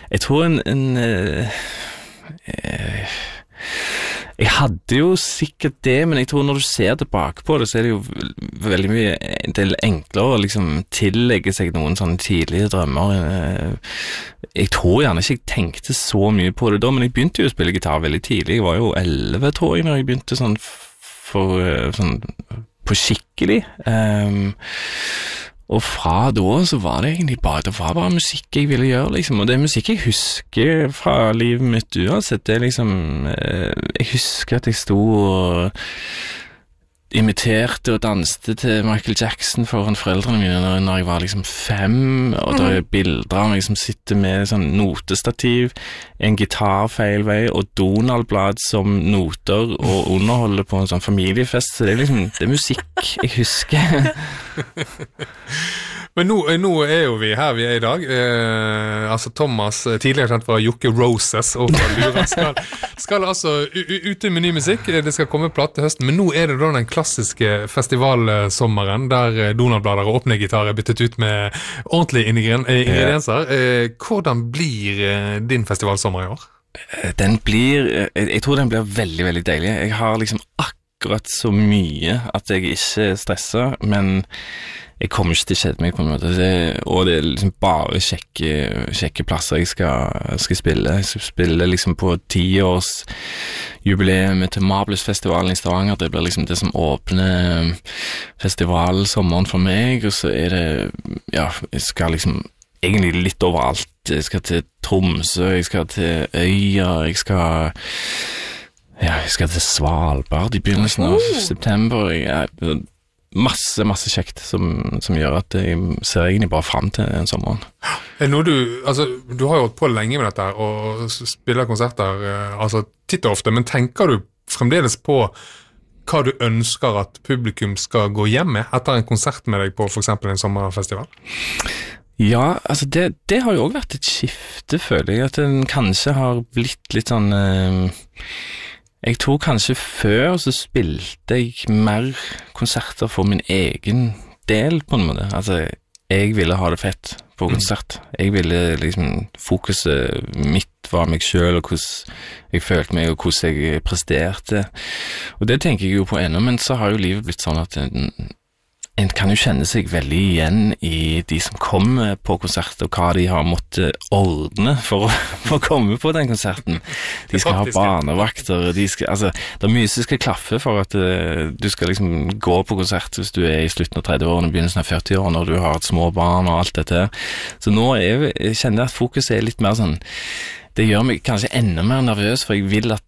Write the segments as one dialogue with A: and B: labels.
A: Jeg tror jeg hadde jo sikkert det, men jeg tror når du ser tilbake på det, så det jo veldig mye en del enklere å liksom tillegge seg noen sånne tidlige drømmer. Jeg tror gjerne ikke jeg tenkte så mye på det da, men jeg begynte jo å spille gitar veldig tidlig. Jeg var jo 11, tror jeg, når jeg begynte sånn på skikkelig. Og fra da så var det egentlig bare musikk jeg ville gjøre, liksom. Og det musikk jeg husker fra livet mitt uansett. Det liksom jeg husker at jeg sto og imiterte og danste til Michael Jackson foran foreldrene mine når jeg var liksom 5, og det bilder av meg som sitter med sånn notestativ, en gitar feil vei og Donald-blad som noter og underholder på en sånn familiefest, så det liksom, det musikk jeg husker.
B: Men nå jo vi her vi I dag. Altså Thomas, tidligere kjent fra Jokke Roses og fra Lura, skal altså ute med ny musikk. Det skal komme platt til høsten, men nå det da den klassiske festivalsommeren der Donald-blader og åpne gitar byttet ut med ordentlige ingredienser. Hvordan blir din festivalsommer I år? Jeg tror den blir veldig, veldig deilig. Jeg har liksom akkurat så mye at jeg ikke stresser, men jeg kommer ikke til å kjede meg på en måte, og det liksom bare kjekke plasser jeg skal spille. Jeg skal spille liksom på 10-års jubileet til Marblesfestivalen I Stavanger. Det blir liksom det som åpner festivalsommeren for meg, og så det, ja, jeg skal liksom egentlig litt overalt. Jeg skal til Tromsø, jeg skal til Øya, jeg skal til Svalbard I begynnelsen av september. Masse kjekt som gjør at jeg ser egentlig bare frem til en sommeren. Når du har jo holdt på lenge med dette her, og spiller konserter altså titt og ofte, men tenker du fremdeles på hva du ønsker at publikum skal gå hjem med etter en konsert med deg på for eksempel en sommerfestival?
A: Ja, altså det har jo også vært et skifte, føler jeg, at den kanskje har blitt litt sånn jeg tror kanskje før så spilte jeg mer konserter for min egen del på en måte. Altså, jeg ville ha det fett på konsert. Jeg ville liksom fokuset mitt var meg selv, og hvordan jeg følte meg, og hvordan jeg presterte. Og det tenker jeg jo på ennå, men så har jo livet blitt sånn at en kan jo kjenne seg veldig igjen I de som kommer på konsert, og hva de har måttet ordne for å komme på den konserten. De skal ha barnevakter, det mye som skal klaffe for at du skal liksom gå på konsert hvis du I slutten av 30-årene, begynnelsen av 40-årene, når du har et små barn og alt dette. Så nå jeg kjenner jeg at fokuset litt mer sånn, det gjør meg kanskje enda mer nervøs, for jeg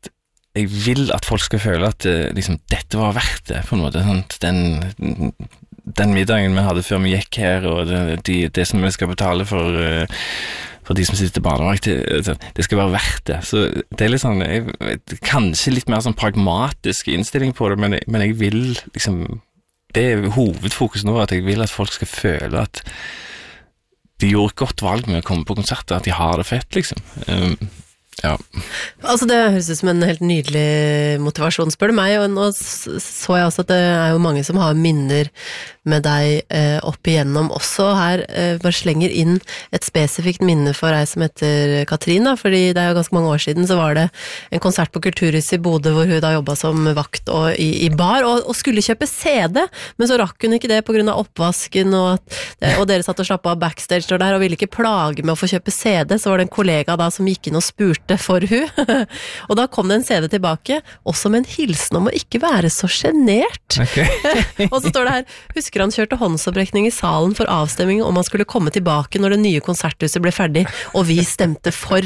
A: vil at folk skal føle at liksom, dette var verdt det, på en måte. Sånn, den middagen vi hadde før vi gikk her, og det som vi skal betale for de som sitter barnevakt, det skal være verdt det. Så det litt sånn, kanskje litt mer sånn pragmatisk innstilling på det, men jeg vil liksom, det hovedfokus nå, at jeg vil at folk skal føle at de gjorde et godt valg med å komme på konserter, at de har det fett, liksom. Ja.
C: Altså det høres ut som en helt nydelig motivasjon, spør du meg, og nå så jeg også at det jo mange som har minner med deg opp igjennom også her, bare slenger inn et spesifikt minne for deg som heter Katrin da, fordi det jo ganske mange år siden så var det en konsert på Kulturhuset I Bodø hvor hun da jobbet som vakt og I bar og skulle kjøpe CD, men så rakk hun ikke det på grunn av oppvasken og dere satt og slappet av backstage der og ville ikke plage med å få kjøpe CD, så var det en kollega da som gikk inn og spurte for hun og da kom det en CD tilbake også med en hilsen om å ikke være så genert og så står det her, husker han kjørte håndsopprekning I salen for avstemming om han skulle komme tilbake når det nye konserthuset ble ferdig og vi stemte for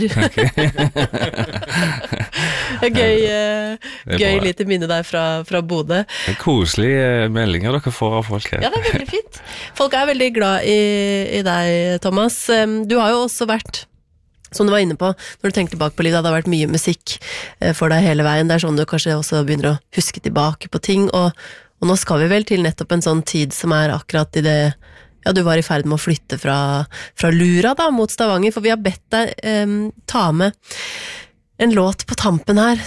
C: gøy lite minne der fra Bodø
A: koselige meldinger dere får av folk her.
C: Ja, det veldig fint folk veldig glad I deg, Thomas du har jo også vært som du var inne på, når du tenker tilbake på livet, det har vært mye musikk for deg hele veien, det sånn du kanskje også begynner å huske tilbake på ting, og nå skal vi vel til nettopp en sånn tid som akkurat I det, ja, du var I ferd med å flytte fra Lura da, mot Stavanger, for vi har bedt deg ta med en låt på tampen her,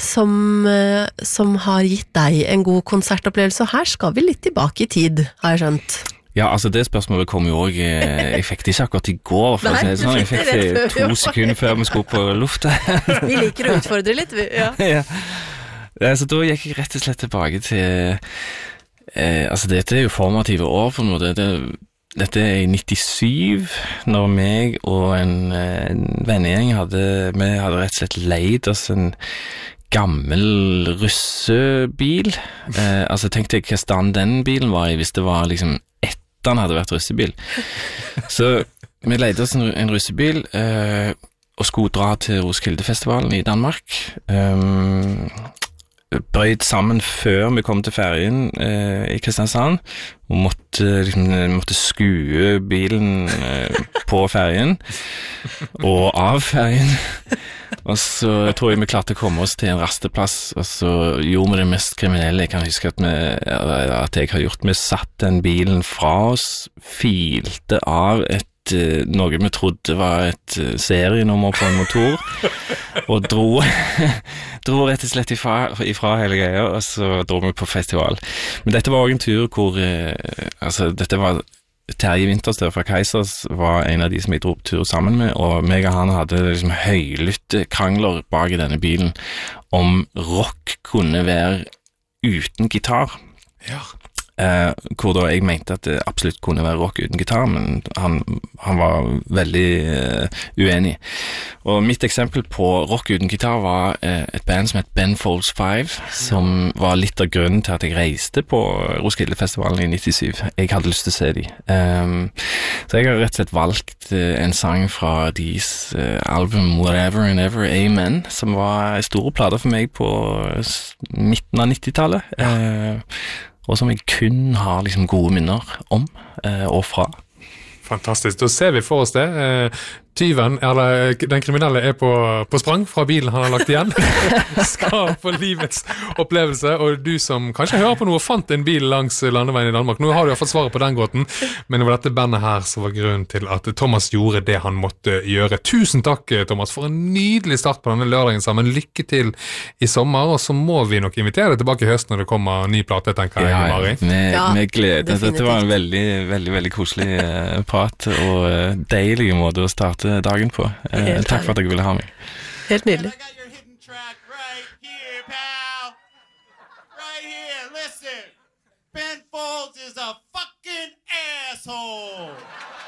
C: som har gitt deg en god konsertopplevelse, og her skal vi litt tilbake I tid, har jeg skjønt.
A: Ja, altså det spørsmålet kom jo også, jeg fikk det ikke akkurat i går, for
C: Nei,
A: å si det sånn, jeg fikk det 2 sekunder før vi skulle på lufta.
C: Vi liker å utfordre litt, vi, ja.
A: Ja. Så da gikk jeg rett og slett tilbake til, altså dette jo formative år for noe, dette i 97, når meg og en vennegjeng vi hadde rett og slett leid oss en gammel russebil. Altså tenkte jeg hva stand den bilen var i, hvis det var liksom etter han hadde vært russebil. Så vi leide oss en russebil og skulle dra til Roskildefestivalen i Danmark. Brøyd sammen før vi kom til ferien i Kristiansand og måtte skue bilen på ferien og av ferien. Og så tror jeg vi klarte å komme oss til en rasteplass, og så gjorde vi det mest kriminelle. Jeg kan huske at jeg har gjort. Vi satt den bilen fra oss, filte av noe vi trodde var et serienummer på en motor, og dro rett og slett ifra hele greia, og så dro vi på festival. Men dette var også en tur hvor, dette var Terje Winterstø fra Keisers var en av de som jeg dro på tur sammen med, og meg og han hadde liksom høylytte krangler bak i denne bilen om rock kunne være uten gitar.
B: Ja.
A: Hvor da jeg mente at det absolutt kunne være rock uten gitar, men han var veldig uenig. Og mitt eksempel på rock uten gitar var et band som het Ben Folds 5, som var litt av grunnen til at jeg reiste på Roskildefestivalen i 97. Jeg hadde lyst til å se de. Så jeg har rett og slett valgt en sang fra deres album Whatever and Ever Amen, som var store plater for meg på midten av 90-tallet. Og som jeg kun har liksom gode minner om og fra.
B: Fantastisk. Da ser vi for oss det. Tyven, eller den kriminelle på sprang fra bilen han har lagt igjen. Skal få livets opplevelse, og du som kanskje hører på noe og fant en bil langs landeveien i Danmark. Nå har du fått svaret på den gåten, men det var dette bandet her som var grunnen til at Thomas gjorde det han måtte gjøre. Tusen takk, Thomas, for en nydelig start på denne lørdagen sammen. Lykke til i sommer, og så må vi nok invitere deg tilbake i høst når det kommer ny plate, tenker jeg, Mari.
A: Med glede. Dette var en veldig, veldig, veldig koselig prat, og deilig måte å starte dagen på. Takk for at dere ville ha meg.
C: Helt nydelig.
D: Ben Folds is a fucking asshole.